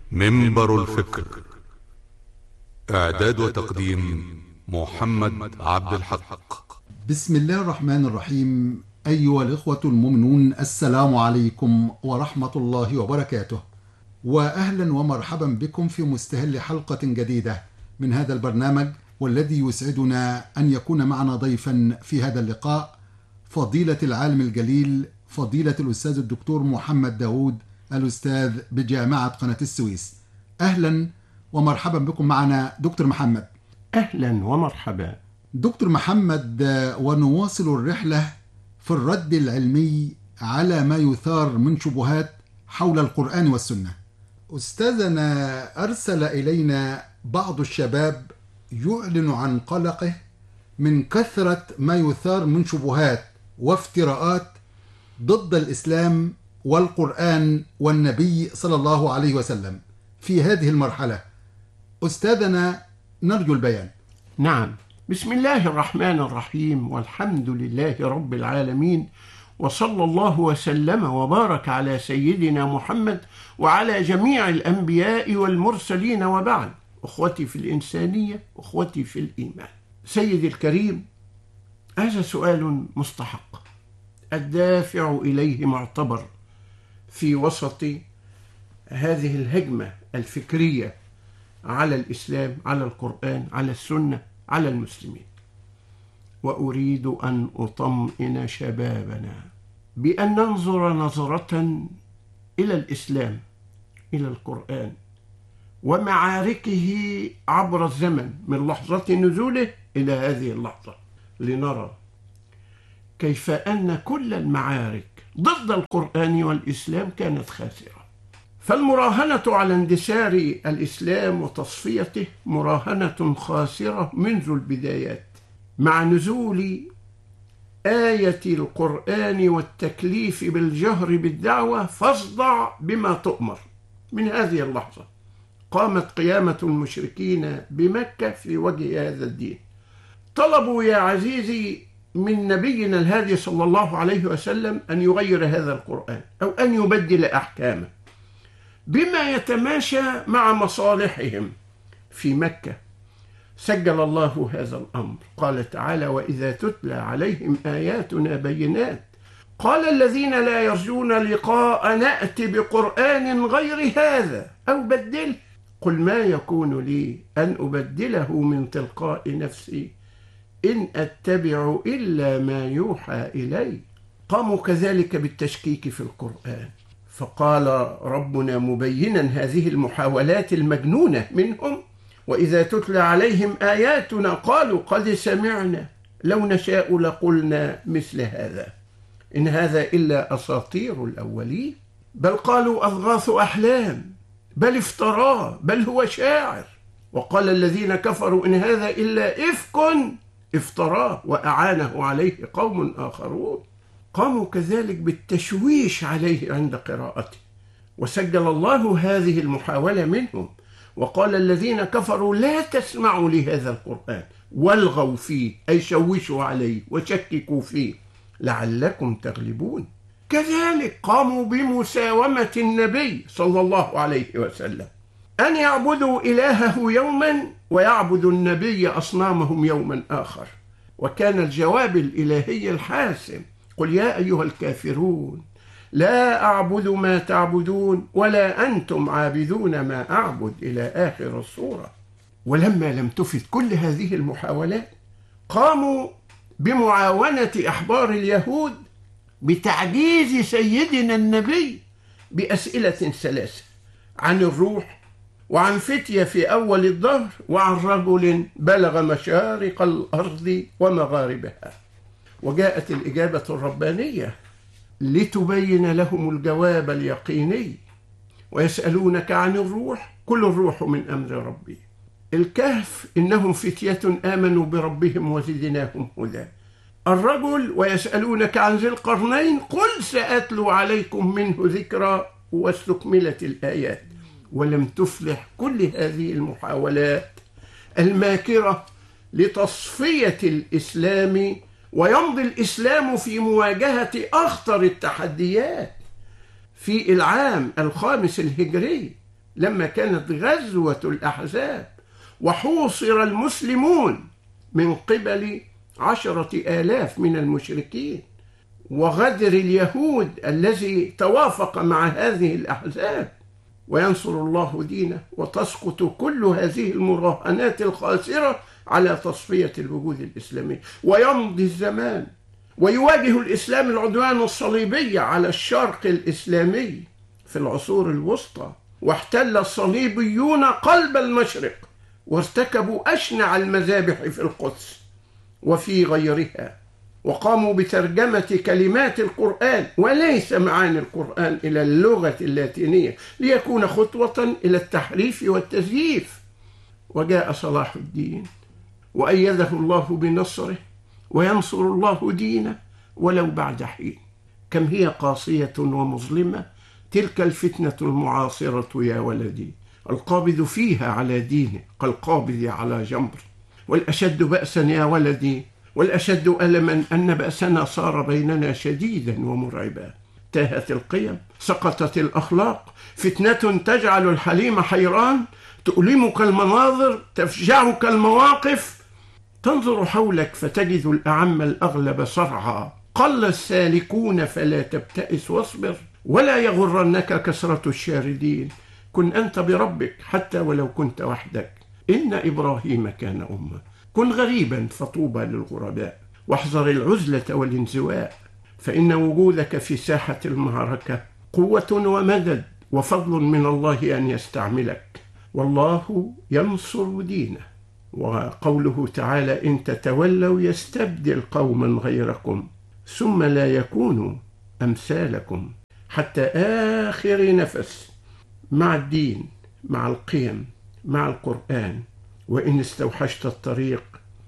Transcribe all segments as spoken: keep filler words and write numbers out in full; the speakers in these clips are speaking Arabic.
منبر الفكر. إعداد وتقديم محمد عبد الحق. بسم الله الرحمن الرحيم. أيها الإخوة المؤمنون، السلام عليكم ورحمة الله وبركاته، وأهلا ومرحبا بكم في مستهل حلقة جديدة من هذا البرنامج، والذي يسعدنا أن يكون معنا ضيفا في هذا اللقاء فضيلة العالم الجليل فضيلة الأستاذ الدكتور محمد داود، الأستاذ بجامعة قناة السويس. أهلا ومرحبا بكم معنا دكتور محمد. أهلا ومرحبا دكتور محمد، ونواصل الرحلة في الرد العلمي على ما يثار من شبهات حول القرآن والسنة. أستاذنا أرسل إلينا بعض الشباب يعلن عن قلقه من كثرة ما يثار من شبهات وافتراءات ضد الإسلام والقرآن والنبي صلى الله عليه وسلم في هذه المرحلة. أستاذنا نرجو البيان. نعم، بسم الله الرحمن الرحيم، والحمد لله رب العالمين، وصلى الله وسلم وبارك على سيدنا محمد وعلى جميع الأنبياء والمرسلين، وبعد. أخوتي في الإنسانية، أخوتي في الإيمان، سيدي الكريم، هذا سؤال مستحق، الدافع إليه معتبر في وسط هذه الهجمة الفكرية على الإسلام، على القرآن، على السنة، على المسلمين. وأريد أن أطمئن شبابنا بأن ننظر نظرة إلى الإسلام، إلى القرآن ومعاركه عبر الزمن من لحظة نزوله إلى هذه اللحظة، لنرى كيف أن كل المعارك ضد القرآن والإسلام كانت خاسرة. فالمراهنة على اندثار الإسلام وتصفيته مراهنة خاسرة منذ البدايات، مع نزول آية القرآن والتكليف بالجهر بالدعوة فاصدع بما تؤمر. من هذه اللحظة قامت قيامة المشركين بمكة في وجه هذا الدين. طلبوا يا عزيزي من نبينا الهادي صلى الله عليه وسلم أن يغير هذا القرآن أو أن يبدل أحكامه بما يتماشى مع مصالحهم في مكة. سجل الله هذا الأمر، قال تعالى: وإذا تتلى عليهم آياتنا بينات قال الذين لا يرجون لقاء نأتي بقرآن غير هذا أو بدله قل ما يكون لي أن أبدله من تلقاء نفسي إن أتبع إلا ما يوحى إلي. قاموا كذلك بالتشكيك في القرآن، فقال ربنا مبينا هذه المحاولات المجنونة منهم: وإذا تتلى عليهم آياتنا قالوا قد سمعنا لو نشاء لقلنا مثل هذا إن هذا إلا أساطير الأولين، بل قالوا أضغاث أحلام، بل افتراه، بل هو شاعر. وقال الذين كفروا إن هذا إلا إفك افتراه وأعانه عليه قوم آخرون. قاموا كذلك بالتشويش عليه عند قراءته، وسجل الله هذه المحاولة منهم، وقال الذين كفروا لا تسمعوا لهذا القرآن والغوا فيه، أي شوشوا عليه وشككوا فيه لعلكم تغلبون. كذلك قاموا بمساومة النبي صلى الله عليه وسلم أن يعبدوا إلهه يوما ويعبدوا النبي أصنامهم يوما آخر، وكان الجواب الإلهي الحاسم: قل يا أيها الكافرون لا أعبد ما تعبدون ولا أنتم عابدون ما أعبد، إلى آخر السورة. ولما لم تفد كل هذه المحاولات قاموا بمعاونة أحبار اليهود بتعجيز سيدنا النبي بأسئلة ثلاثة: عن الروح، وعن فتية في أول الدهر، وعن رجل بلغ مشارق الأرض ومغاربها. وجاءت الإجابة الربانية لتبين لهم الجواب اليقيني: ويسألونك عن الروح قل الروح من أمر ربي. الكهف: إنهم فتية آمنوا بربهم وزدناهم هدى. الرجل: ويسألونك عن ذي القرنين قل سأتلو عليكم منه ذكرى، واستكملت الآيات. ولم تفلح كل هذه المحاولات الماكرة لتصفية الإسلام، ويمضي الإسلام في مواجهة أخطر التحديات في العام الخامس الهجري لما كانت غزوة الأحزاب وحوصر المسلمون من قبل عشرة آلاف من المشركين، وغدر اليهود الذي توافق مع هذه الأحزاب، وينصر الله دينه وتسقط كل هذه المراهنات الخاسرة على تصفية الوجود الإسلامي. ويمضي الزمان ويواجه الإسلام العدوان الصليبي على الشرق الإسلامي في العصور الوسطى، واحتل الصليبيون قلب المشرق وارتكبوا أشنع المذابح في القدس وفي غيرها، وقاموا بترجمة كلمات القرآن وليس معاني القرآن إلى اللغة اللاتينية ليكون خطوة إلى التحريف والتزييف. وجاء صلاح الدين وأيده الله بنصره، وينصر الله دينه ولو بعد حين. كم هي قاسية ومظلمة تلك الفتنة المعاصرة يا ولدي، القابض فيها على دينه كالقابض على جمر. والأشد بأسا يا ولدي والأشد ألما أن بأسنا صار بيننا شديدا ومرعبا. تاهت القيم، سقطت الأخلاق، فتنة تجعل الحليم حيران، تؤلمك المناظر، تفجعك المواقف. تنظر حولك فتجد الأعم الأغلب صرعى. قل السالكون فلا تبتئس واصبر، ولا يغرنك كثرة الشاردين. كن أنت بربك حتى ولو كنت وحدك. إن إبراهيم كان أمة. كن غريبا فطوبى للغرباء، واحذر العزلة والانزواء، فإن وجودك في ساحة المعركة قوة ومدد وفضل من الله أن يستعملك، والله ينصر دينه. وقوله تعالى: إن تتولوا يستبدل قوما غيركم ثم لا يكونوا أمثالكم. حتى آخر نفس مع الدين، مع القيم، مع القرآن. وإن استوحشت الطريق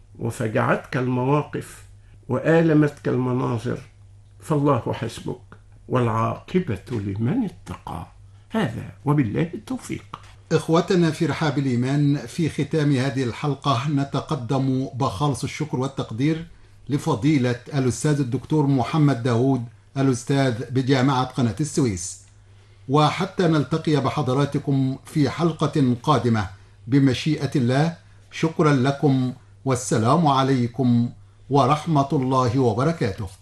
وفجعتك المواقف وآلمتك المناظر فالله حسبك، والعاقبة لمن اتقى. هذا وبالله التوفيق. إخوتنا في رحاب الإيمان، في ختام هذه الحلقة نتقدم بخالص الشكر والتقدير لفضيلة الأستاذ الدكتور محمد داود، الأستاذ بجامعة قناة السويس. وحتى نلتقي بحضراتكم في حلقة قادمة بمشيئة الله، شكرا لكم، والسلام عليكم ورحمة الله وبركاته.